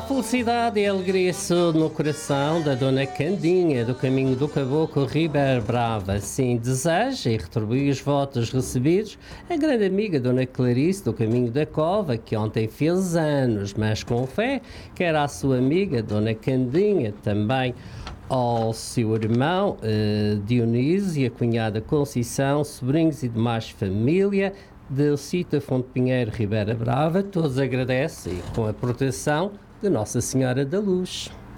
felicidade e alegria saúde no coração da Dona Candinha, do caminho do Caboclo Ribeira Brava. Assim deseja e retribui os votos recebidos a grande amiga Dona Clarice, do caminho da Cova, que ontem fez anos, mas com fé, quer à sua amiga Dona Candinha também, ao seu irmão Dionísio e a cunhada Conceição, sobrinhos e demais família, Delcita Fonte Pinheiro Ribeira Brava. Todos agradecem com a proteção de Nossa Senhora da Luz.